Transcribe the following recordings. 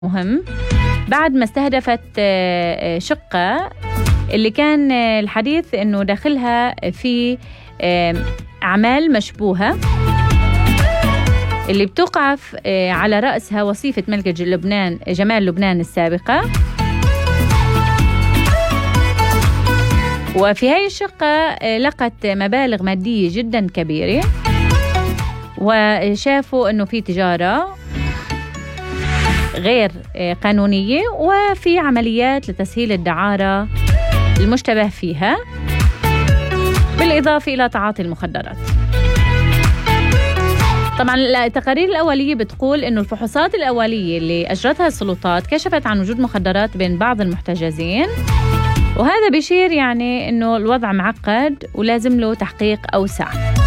مهم بعد ما استهدفت شقة اللي كان الحديث أنه داخلها في أعمال مشبوهة اللي بتوقف على رأسها وصيفة ملكة لبنان جمال لبنان السابقة. وفي هاي الشقة لقت مبالغ مادية جدا كبيرة، وشافوا أنه في تجارة غير قانونية وفي عمليات لتسهيل الدعارة المشتبه فيها، بالإضافة إلى تعاطي المخدرات. طبعا التقارير الأولية بتقول أنه الفحوصات الأولية اللي أجرتها السلطات كشفت عن وجود مخدرات بين بعض المحتجزين، وهذا بيشير يعني أنه الوضع معقد ولازم له تحقيق أوسع.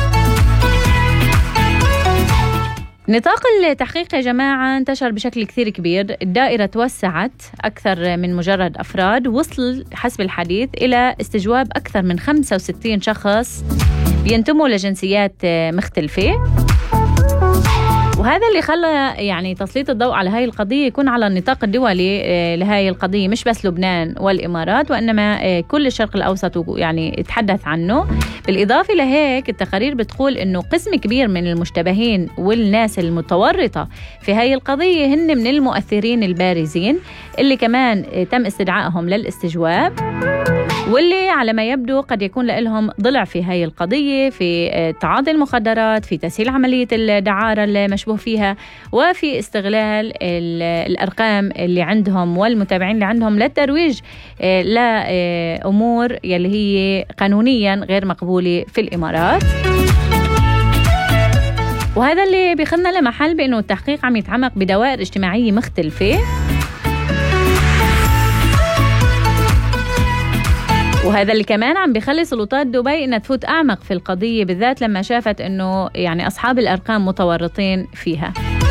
نطاق التحقيق يا جماعة انتشر بشكل كثير كبير، الدائرة توسعت أكثر من مجرد أفراد، وصل حسب الحديث إلى استجواب أكثر من 65 شخص بينتموا لجنسيات مختلفة، وهذا اللي خلى يعني تسليط الضوء على هاي القضية يكون على النطاق الدولي لهاي القضية، مش بس لبنان والإمارات وإنما كل الشرق الأوسط يعني يتحدث عنه. بالإضافة لهيك التقارير بتقول إنه قسم كبير من المشتبهين والناس المتورطة في هاي القضية هن من المؤثرين البارزين اللي كمان تم استدعائهم للاستجواب، واللي على ما يبدو قد يكون لهم ضلع في هاي القضية، في تعاطي المخدرات، في تسهيل عملية الدعارة المشبوه فيها، وفي استغلال الأرقام اللي عندهم والمتابعين اللي عندهم للترويج لأمور يلي هي قانونيا غير مقبولة في الإمارات. وهذا اللي بيخلنا لمحل بأنه التحقيق عم يتعمق بدوائر اجتماعية مختلفة، وهذا اللي كمان عم بيخلي سلطات دبي انها تفوت اعمق في القضيه، بالذات لما شافت انه يعني اصحاب الارقام متورطين فيها.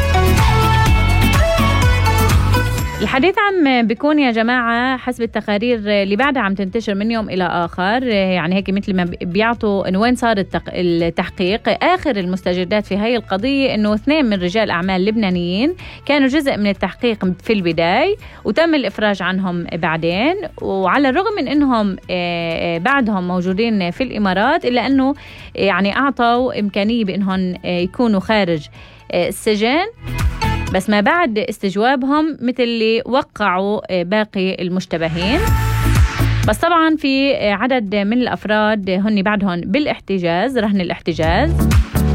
الحديث عم بيكون يا جماعة حسب التقارير اللي بعدها عم تنتشر من يوم إلى آخر، يعني هيك مثل ما بيعطوا إنه وين صار التحقيق. آخر المستجدات في هاي القضية إنه 2 من رجال أعمال لبنانيين كانوا جزء من التحقيق في البداية وتم الإفراج عنهم بعدين، وعلى الرغم من إنهم بعدهم موجودين في الإمارات إلا أنه يعني أعطوا إمكانية بإنهم يكونوا خارج السجن، بس ما بعد استجوابهم مثل اللي وقعوا باقي المشتبهين. بس طبعا في عدد من الأفراد هن بعدهم بالاحتجاز، رهن الاحتجاز،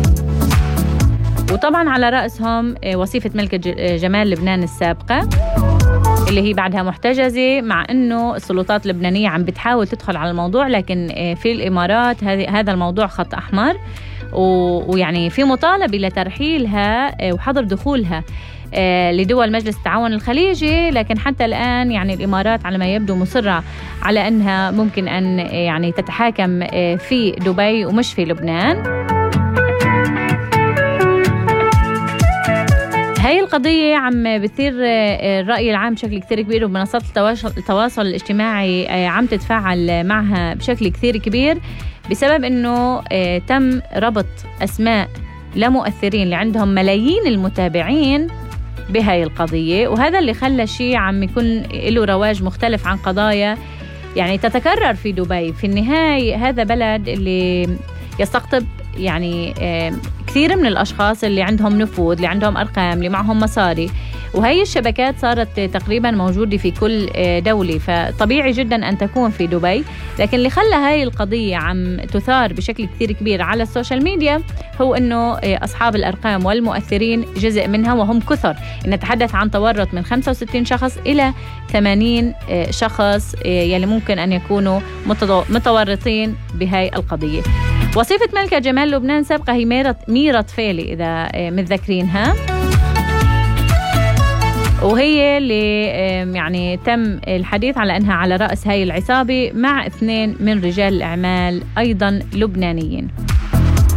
وطبعا على رأسهم وصيفة ملكة جمال لبنان السابقة اللي هي بعدها محتجزة، مع أنه السلطات اللبنانية عم بتحاول تدخل على الموضوع، لكن في الإمارات هذا الموضوع خط أحمر، ويعني في مطالبة لترحيلها وحظر دخولها لدول مجلس التعاون الخليجي، لكن حتى الآن يعني الإمارات على ما يبدو مصرة على أنها ممكن أن يعني تتحاكم في دبي ومش في لبنان. هاي القضية عم بثير الرأي العام بشكل كثير كبير، ومنصات التواصل الاجتماعي عم تتفاعل معها بشكل كثير كبير، بسبب أنه تم ربط أسماء لمؤثرين اللي عندهم ملايين المتابعين بهاي القضية، وهذا اللي خلى شيء عم يكون له رواج مختلف عن قضايا يعني تتكرر في دبي. في النهاية هذا بلد اللي يستقطب يعني كثير من الأشخاص اللي عندهم نفوذ، اللي عندهم أرقام، اللي معهم مصاري، وهي الشبكات صارت تقريبا موجودة في كل دولة، فطبيعي جدا أن تكون في دبي. لكن اللي خلى هاي القضية عم تثار بشكل كثير كبير على السوشيال ميديا هو أنه أصحاب الأرقام والمؤثرين جزء منها، وهم كثر، نتحدث عن تورط من 65 شخص إلى 80 شخص يلي ممكن أن يكونوا متورطين بهاي القضية. وصيفة ملكة جمال لبنان سابقة هي ميرة طفيلي إذا متذكرينها، وهي اللي يعني تم الحديث على أنها على رأس هاي العصابة مع 2 من رجال الأعمال أيضا لبنانيين.